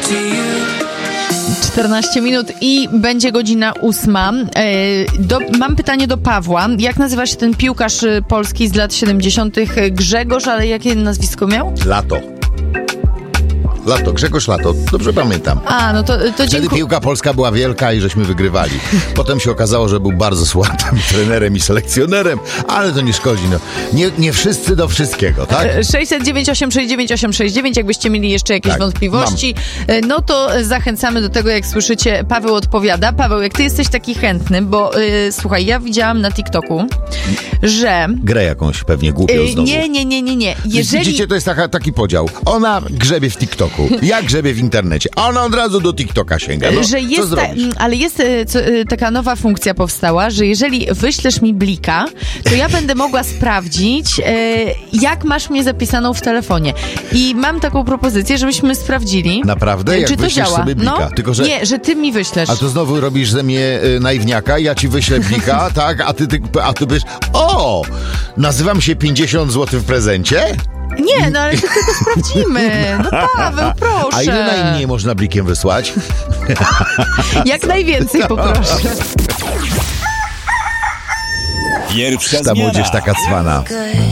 14 minut i będzie godzina 8. Mam pytanie do Pawła. Jak nazywa się ten piłkarz polski z lat 70. Grzegorz, ale jakie nazwisko miał? Lato, Grzegorz Lato, dobrze pamiętam. No to Wtedy piłka polska była wielka i żeśmy wygrywali. Potem się okazało, że był bardzo słabym trenerem i selekcjonerem, ale to nie szkodzi. No. Nie wszyscy do wszystkiego, tak? 609 869 869, jakbyście mieli jeszcze jakieś wątpliwości, no to zachęcamy do tego, jak słyszycie, Paweł odpowiada. Paweł, jak ty jesteś taki chętny, bo słuchaj, ja widziałam na TikToku, że... Grę jakąś pewnie głupią znowu. Nie. Widzicie, to jest taki podział. Ona grzebie w TikToku, ja grzebię w internecie, a ona od razu do TikToka sięga. No, że jest ale jest taka nowa funkcja powstała, że jeżeli wyślesz mi blika, to ja będę mogła sprawdzić, jak masz mnie zapisaną w telefonie. I mam taką propozycję, żebyśmy sprawdzili. Naprawdę? Jak czy to wyślesz działa? sobie blika? No, tylko, że... Nie, że ty mi wyślesz. A to znowu robisz ze mnie naiwniaka, ja ci wyślę blika, tak? A ty wiesz, nazywam się 50 zł w prezencie? Nie, no ale to tylko sprawdzimy. No Paweł, proszę. A ile najmniej można blikiem wysłać? Jak najwięcej, poproszę. Pierwsza Ta młodzież taka cwana.